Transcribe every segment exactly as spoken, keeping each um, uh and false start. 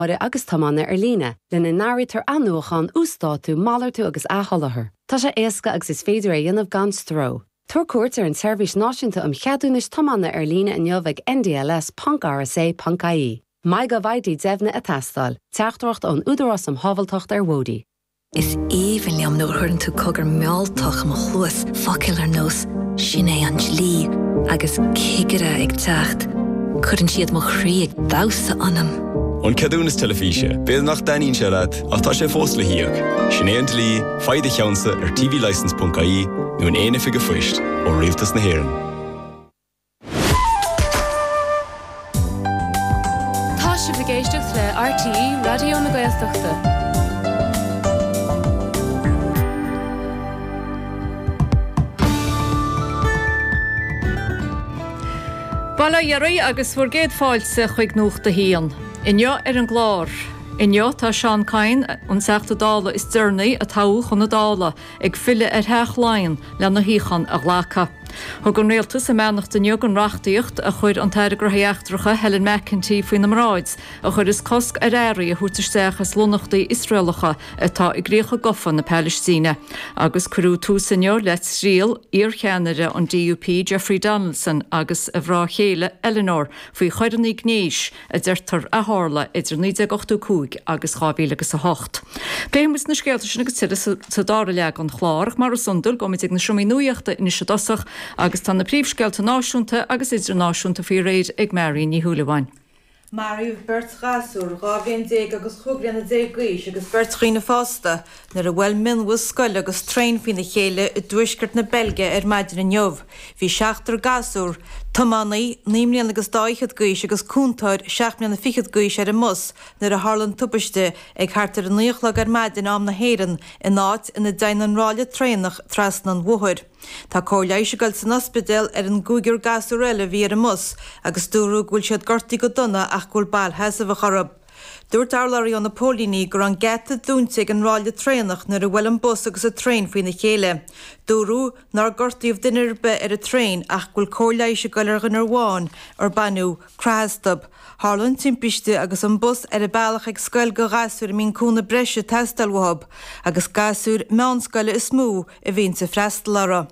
Ora agus tamanna ar lína, lena náiritar anúchan ústátú málar tú agus áhallathair. Tá sé éasca agus is féidir a dionmh gan stró. Tuair cuairt ar an seirbhís náisiúnta am cheadúnas tamanna ar lína in jobh N D L S punt R S A punt I E. Mai go bhaidí devna a tastal, teachtracht an údarás am havaltocht ar wódi. Is even liam nuair chuireann tú cogur meáilteach mo chuas focail ar nós sin é an slí agus cigire ag teacht. Cuireann siad mo chríoch dása anam. An ceadúnas telefíse, béad nach daoín se leat ach tá sé fós le hiíoch. Sin é an dlí, faide cheansa ar T V license punt I E nó an éana fiige foist ó rialtas na hÉireann. Tá sé bhgéisteach le R T E Radio na Gaeltachta. Bala Yari agus furgéad fáilte chuig nuachta hían. Inne ar an glár. Inne tá Sean Cain an seachta dála is dúrnaí a táú chun na dála ag fille ar theach láin le na híchan a ghlacha. Thug an réaltas a meannacht an jog an reachtaíocht a chuir an teire grothaíachtracha Helen McEntee faoin na mráid a chuir is cosc ar éirí a thuirtaisteachas lonachtaí Israelacha atá i gréocha gofan na Palestíne. Agus curú túsanneor let sríal íorcheanire an D U P Jeffrey Donaldson agus a bhrá chéile Eleanor faoi chuireannaí gnéis a deirtar a hála idir níos ochtú cúig agus chábhíle agus a hocht. Béimus na scéalta sin agus tiile sa dára leag an chláir mar a sundul go mit ag na siomí nuíochta in is dosach agus tá na príomhscealta náisiúnta agus idir náisiúnta fí réid ag Mary ní Húlaháin. Mariú Bert Gasúr, gábhíon déag agus chugrainn na déag gaois agus Bert Chrína Fásta nar a bhfuil minhas scoil agus trein faoin na chéile i dúisceart na Belge ar maidir an jobh. Bhí seachtar Gasúr, Tamannaí, níomlíon agus dáichad gaois agus cúntáir seaachmíon na fichad gaois ar a mus nar a Harlan tubaiste ag hartar an nuochlag ar maidin am na héireann in áit ina dain an ráile trénach trasna an bhuair. Tá cóirléis gail san ospidéal ar an gúgur Gasúr eile bhí ar a mus agus dúrú gúil siad gortaí go donna ach gúil bail heasa charab. Dúirt Arlarí an na Pólíní gur an geta dúntaigh an ráile trénach nar a bhfuil an bus agus a tréin faoin na chéile. Dúrú nar gortaíomh duine be ar a tréin ach gúil cóirléis gail ar an arháin ar banú crastab. Harlan timpiste agus an bus ar a bailach ag scoil go gasúr mín cúna breise testalwahab agus gasúr meánscoile is smú a bhíonn sa freistal.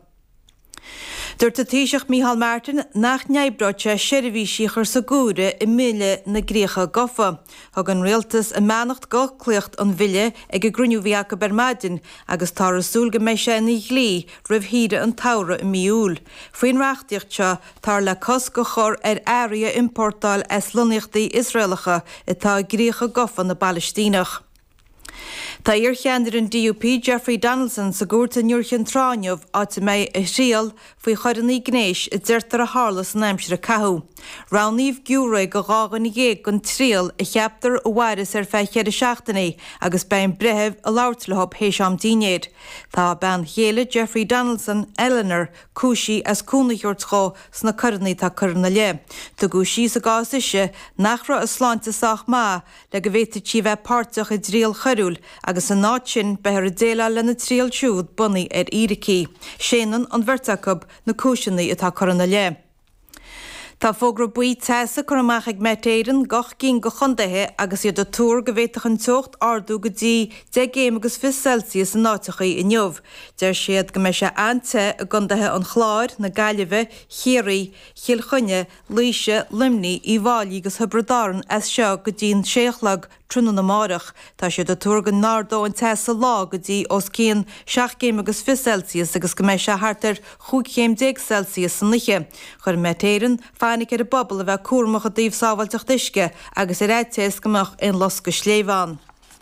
Dúirt a Taoiseach Micheál Martin nach neibbrate seirbhísí chur sa gúre i mille na gréocha gofa. Thug an réaltas a meannacht gachlaocht an bhile ag a gruniú bhíacha bermaidin agus tá rasúl go méid sé na glí roimh híre an tara i miúil. Faoin reachtaíocht se tar le cos go chur ar áirithe importáil as loníochtaí Israelacha atá gréocha gofa na Palestínach. Tá íorcheandir an D U P Jeffrey Donaldson sa gúirta Níorchean Tráineamh áta méid a síal faoi chuireannaí gnéis i deirtar a hálas an aimsir a cathú. Ráníomh giúra go gágan i ggéig gon tríal a cheaptar ó bhhairis ar feichéad a seachtainna agus bein brethebh a láirtlathb hééis am daoinéad. Tá ben chéile Jeffrey Donaldson Eleanor cúisí as cúnaíocht chó sna chuireannaí tá chuireanna le. Tá gúisí sa gáise nach ra a sláinte sách má le go bhhéta tí bheith páirteach i dríal choirúil agus an náit sin beithir a déile lena tríal siúd bunaí ar Íricí. Séanan an bhirrteachab na cúiseannaí atá chuireanna le. Tá fógra buí teasa chu amach ag metéireann gach cín go chundathe agus iad a túr go bhhéiteach an teocht ardú go dtí de géim agus fi Celsius an náitichaí i nniuh. Deir siad go mé sé ante a gundathe an chláir na gaiileheh, chiaí, chiilchunne, líise, limní í bháilí agus hybradáran as seo go dtíon séachlag trúna na márach. Tá siad a túr go nárdó an teasa lá go dtí os cían seach géim agus fi Celsius agus go mé se hartar chuig chéim déag Celsius san liche. Chur metéireann Fannig ar a bobbal a bheith cuamach a daobh sábhailteach duisce agus ar éitéas gomach in los go sléomháin.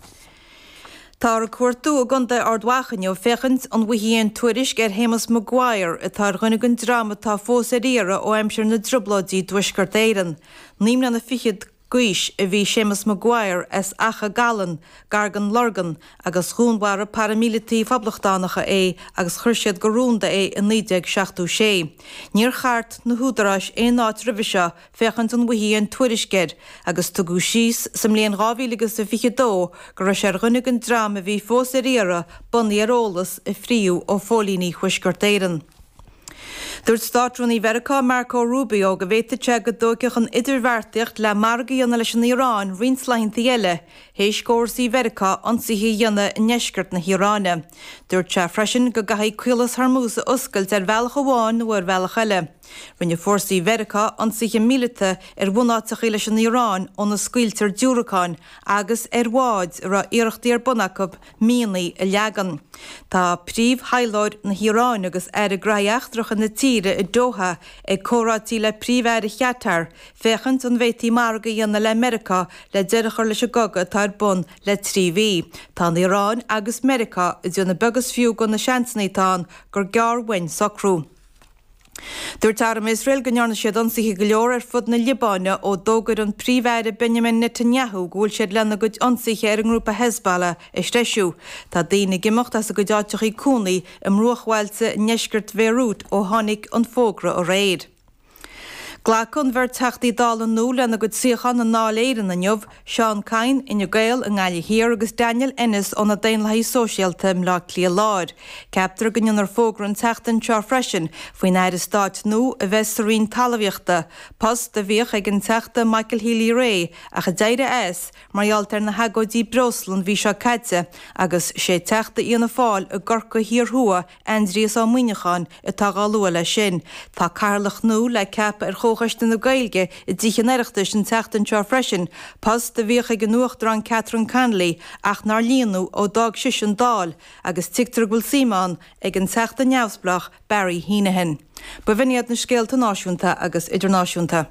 Tá a cuairtú a gunda ardhachanne ó fechant an bhuiíonn tuairisc ar Hémas Maguire atá ghunnig an drama tá fós a riara ó aimseir na dribladí duisceart éireann. Níomna na fichiad Guis a bhí Séamus Maguire as acha galan, gargan lorgan agus chúnbhara paramilití fablachtánacha é agus chuirsiad gorúnda é in nídeag seachtú sé. Níor chart na húdarás é náit ribhise fechant an bhuiíonn tuairisceir agus tugu síos sam léon rábhílagus a fichidó gur sé runnig an drama bhí fós a riara bunaí arólas i phríú ó fólíní chuisgurt éireann. Dúirt státrúnaí Mheiriceá Marco Rubio go bhhéite go dóiceach an idirmhairteacht le margaíonna leis an Irán rinsleithintí eile, hééis cóirsaí Mheiriceá ionsaithe dhéanana in neisceart na Hiráne. Dúirt se freisin go gaithfidh Cuilas Hormuz a oscailt ar bhealach amháin nó ar bhealach eile. Rinne fórsaí Mheiriceá ionsaithe míleata ar bhunáteach leis an Irán ón na scailtear dúracháin agus ar bháid ar iarachtaí ar bunacab míonaí a leagan. Tá príomh-haileoir na Hiráin agus ar a graíachtrach na tíre i Doha ag córátí le príomhheir cheatar, féchant an bhéití marga dhéanana le Mheiriceá le deireachar leis a goga tar bun le trí bhí. Tá na Irán agus Mheiriceá i dúna begus fiú go na seansnaítán gur gearhain socrú. Dúirt arm Israel go nearna siad ionsaithe go leor ar fud na Libáine ó dógad an príomhheire Benjamin Netanyahu gúil siad lena go ionsaithe ar an grúpa Hezbollah is streisiú. Tá daoine gimocht as a go deáteach í cúnaí im ruachhailte neisceart Beirut ó tháinig an fógra ó réir. Ghlacon bhar teachtaí dálan nó lena go siochan an náléirean na neamh, Seán Cain ina Gael an Gáile Hir agus Daniel Ennis ó na daonlaí sóisialta im lá clia láir. Ceaptar go nionar fógra an teachtain tear freisin faoin éidir stáit nó a bheitsarín talmhaíochta, pas de bhíoch ag an teachta Michael Healy Ray a chu deire es maraltar na hagóidí Broslan bhí seo caite agus sé teachta íana fáil a gorca hir thua Andreas á Muinechan i tagáú le sin. Tá Carlach nó le ceap ar chóchaiste na Gaeilge i dtí neiriachtas an teachtain tear freisin, pas de bhíoch ag an nuachtar an Catherine Canley ach nar líonú ó dag sis an dáil agus tictar bhfuil Simán ag an teachta neamhsblach Barry Heenahan. Ba bhiniad na scéalta náisiúnta agus idirnáisiúnta.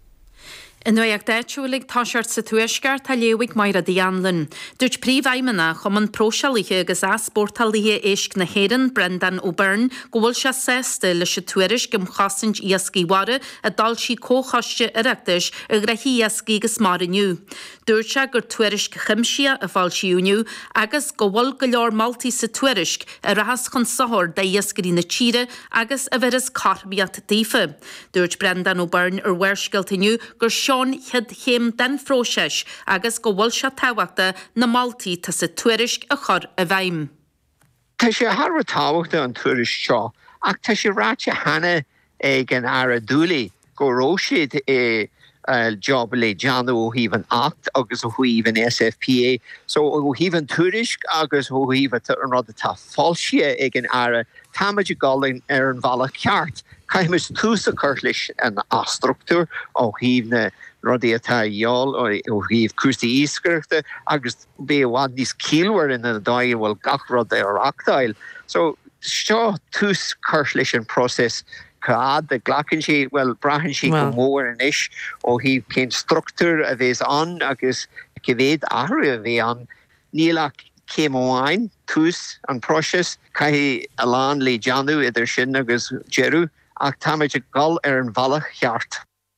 In nuag deitúlig táseart sa tuaisgar tá léigh maira díanlan. Dúirt príomhhaimena chum an prósealaithe agus aspórtalaithe éisc na héan Brendan O'Byrne go bhfuil se sésta leis se tuairis gom chasaint iascíhare a dalsí cóchaiste ireachtais a greithí iascí agus mar iniu. Dúirt se gur tuairis chimsia a fáilsiúniu agus go bhfuil go leor maltaí sa tuairis a rahas chun sothir de iascarí na tíre agus a bheras carbiat dífa. Dúirt Brendan O'Byrne ar bhuirsciiltiniu gur Seán head chéim den fróiseis agus go bhfuil se táhachta na maltaí tá sa tuairis a chur a bhaim. Tá sé thar táhachta an tuairis seo, ach tá sé ráte hana ag an ara dúlaí go róisiad é job le Janu ó híh an acht agus ó híh an S F P A, so ó híh an tuairis agus ó híh an rud atá fáilse ag an ara táimeid gálainn ar an bhela ceart. Caiimiis túsa chuirlis an astruchtúr ó híh na rudí atá dheol ó híh cuasaí íscaireachta agus bé bhád níos cílhar in na dáil bhfuil gach rud ar achtáil. So seo tús chuirlis an próses Cad de glacin sé well brahan si go mór an isis ó híh cén struchtúr a bhés an agus gohvéad ahru a bhé an nílach céim óháin tús an próses caithí a lán le Janu idir sin agus jeru ach táimeid gal ar an bhealach cheart.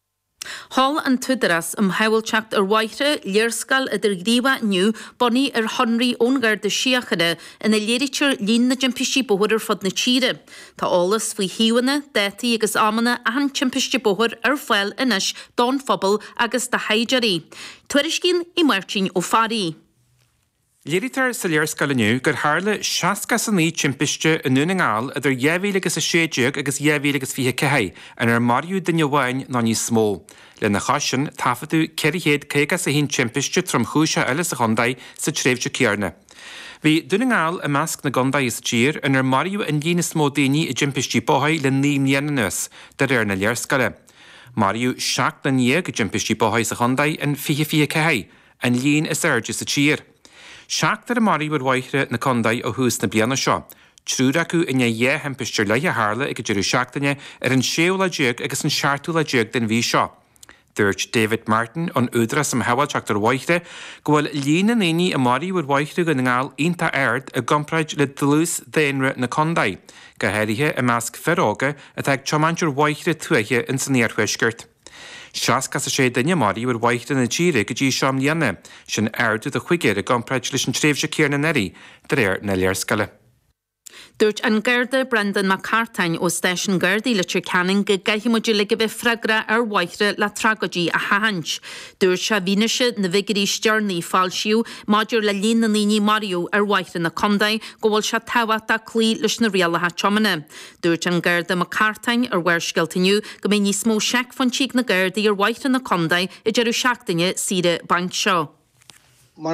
Hall an tuidiras am hewilteacht ar waithre leerscal idir gríba nniu bonní ar honraí óngar de siachide in a léiritir lín na jimpisti bóhar ar fod na tíre. Tá álas faoi hiúine, détaí agus amana a han jimpisti bóhar ar fáil inis don phobal agus de haidirí. Tuairiscín i Martin ó Farí. Léiritar sa léirscalaniu gur hála seaca san ní timpiste in nuningáil idir dheimhílagus a séideag agus dheimhílagus fiche cehé an ar mariú dunne bhain ná ní smó. Le na chasin tafaú ceirichéad cégas a hín timpiste trom chúise eile sa chundaid sa tréimhte cearna. Bhí duningáil a measc na gandaí is tír an ar mariú an dhéana smó daoine i timpistí bóthaid le ní mhéananus de réir na léirscale. Mariú seach na níag i timpistí bóthaid sa chundaid an fiche fiche cehé an líon is airde sa tír. Seachtar a marí bhar waithre na condaid ó hús na bliana seo. Trúr acu inne dhé hempistir le a hála ag deireadh seachtaine ar an séola déag agus an seaartú le déag den bhí seo. Dúirt David Martin an údras am hehailteachtar waithre go bhfuil líana naoine a marí bhar waithre go ngáil ionta aird a gompraid le dlús déanre na condaid, go héirithe a measc feróga a teag chomantir waithre tuaiche in san níorhuisgurt. Seascas a sé daine marí bhar waithre na tíre go dtí seom líana, sin airdu a chuigéir a gompraid leis an tréimhse céarna neirí de réir na léirscale. Dúirt an Garda Brendan McCartain ó Station Gardaí le Canning go gaithimúidir le go bheith freigra ar waithre le tragódí a hahaint. Dúirt se bhíneise na bhigarí stearnaí fáilsiú maidir le líon na níní Mario ar waithre na Condaid go bhfuil se táhacht a clí leis na rialathe teomana. Dúirt an Garda McCartain ar bhuirsceiltaniu go mé níos mó seic fan tíigh na Gardaí ar waithre na Condaid i deireadh seachtaine siad banc seo.